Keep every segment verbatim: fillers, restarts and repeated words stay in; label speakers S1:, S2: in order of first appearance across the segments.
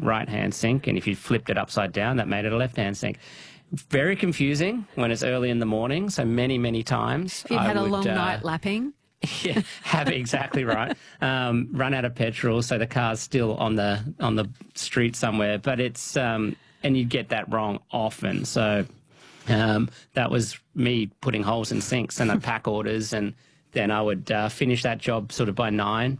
S1: right-hand sink, and if you flipped it upside down, that made it a left-hand sink. Very confusing when it's early in the morning, so many, many times.
S2: If you'd
S1: I
S2: had
S1: would,
S2: a long
S1: uh,
S2: night lapping.
S1: Yeah, have it exactly right. Um, run out of petrol, so the car's still on the on the street somewhere. But it's um, and you get that wrong often. So um, that was me putting holes in sinks, and I'd pack orders, and then I would uh, finish that job sort of by nine,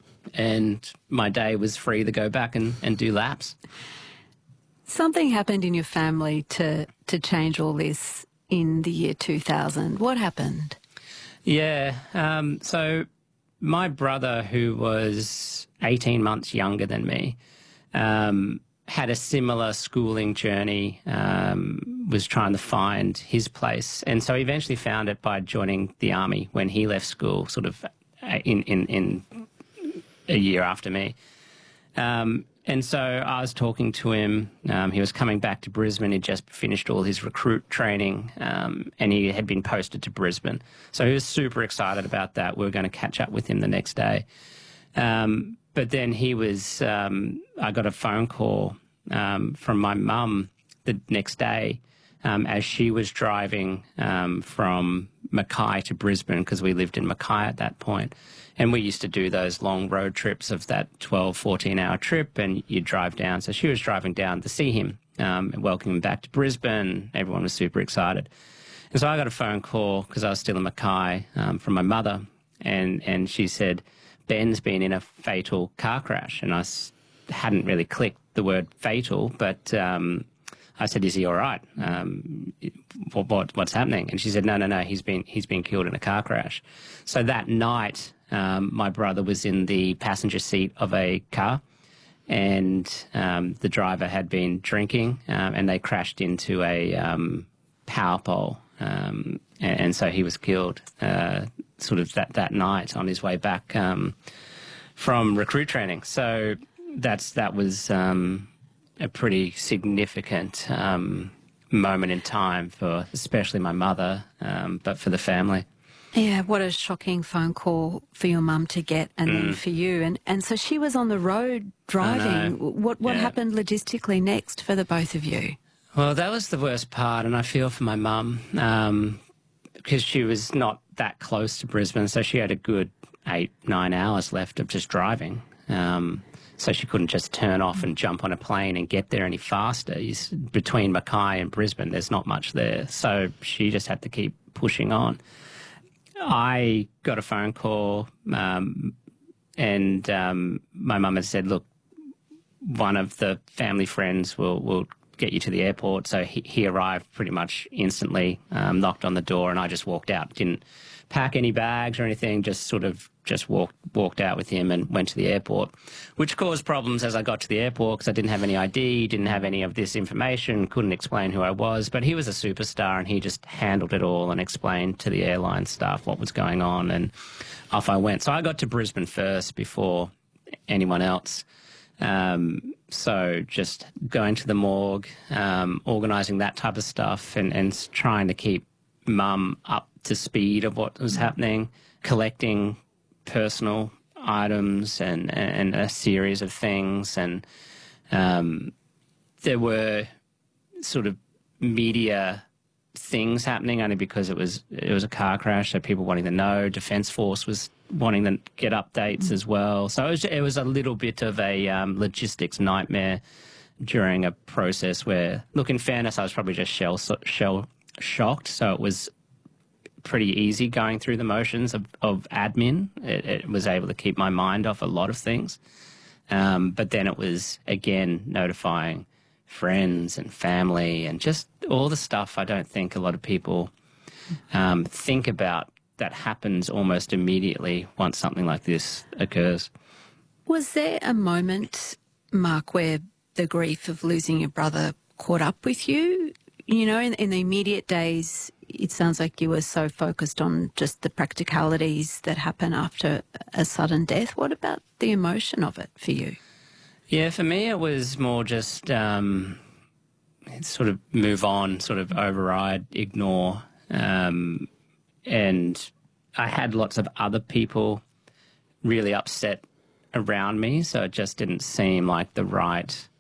S1: and my day was free to go back and, and do laps.
S2: Something happened in your family to to change all this in the year two thousand. What happened?
S1: Yeah, um, so my brother, who was eighteen months younger than me, um, had a similar schooling journey, um, was trying to find his place. And so he eventually found it by joining the army when he left school, sort of in, in, in a year after me. Um, and so I was talking to him. Um, he was coming back to Brisbane. He'd just finished all his recruit training, um, and he had been posted to Brisbane. So he was super excited about that. We were going to catch up with him the next day. Um, but then he was, um, I got a phone call um, from my mum the next day um, as she was driving um, from Mackay to Brisbane, because we lived in Mackay at that point. And we used to do those long road trips of that twelve, fourteen hour trip, and you'd drive down. So she was driving down to see him um, and welcome him back to Brisbane. Everyone was super excited. And so I got a phone call, because I was still in Mackay, um, from my mother, and, and she said, Ben's been in a fatal car crash. And I s- hadn't really clicked the word fatal, but um, I said, is he all right? Um, what, what, what's happening? And she said, no, no, no, he's been, he's been killed in a car crash. So that night, um, my brother was in the passenger seat of a car, and um, the driver had been drinking, um, and they crashed into a um, power pole. Um, and, and so he was killed uh, sort of that, that night on his way back um, from recruit training. So that's that was um, a pretty significant um, moment in time for especially my mother, um, but for the family.
S2: Yeah, what a shocking phone call for your mum to get, and mm. then for you. And and so she was on the road driving. What what yeah. happened logistically next for the both of you?
S1: Well, that was the worst part, and I feel for my mum um, because she was not that close to Brisbane, so she had a good eight, nine hours left of just driving. Um, so she couldn't just turn off and jump on a plane and get there any faster. It's, between Mackay and Brisbane, there's not much there. So she just had to keep pushing on. I got a phone call, um, and um, my mum had said, look, one of the family friends will, will get you to the airport. So he, he arrived pretty much instantly, um, knocked on the door, and I just walked out. Didn't pack any bags or anything, just sort of just walked walked out with him and went to the airport, which caused problems as I got to the airport because I didn't have any I D, didn't have any of this information, couldn't explain who I was. But he was a superstar, and he just handled it all and explained to the airline staff what was going on, and off I went. So I got to Brisbane first before anyone else. Um, so just going to the morgue, um, organising that type of stuff, and, and trying to keep mum up to speed of what was happening, collecting personal items and, and a series of things. And um, there were sort of media things happening only because it was it was a car crash, so people wanting to know. Defence Force was wanting to get updates as well. So it was, it was a little bit of a um, logistics nightmare during a process where, look, in fairness, I was probably just shell, shell shocked, so it was pretty easy going through the motions of, of admin. It, it was able to keep my mind off a lot of things. Um, but then it was, again, notifying friends and family and just all the stuff I don't think a lot of people um, think about that happens almost immediately once something like this occurs.
S2: Was there a moment, Mark, where the grief of losing your brother caught up with you? You know, in, in the immediate days, it sounds like you were so focused on just the practicalities that happen after a sudden death. What about the emotion of it for you?
S1: Yeah, for me it was more just um, sort of move on, sort of override, ignore. Um, and I had lots of other people really upset around me, so it just didn't seem like the right